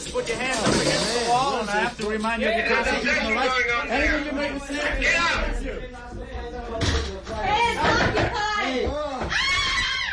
put your hands up against the wall, and I have to remind you of your constitutional rights. Get out!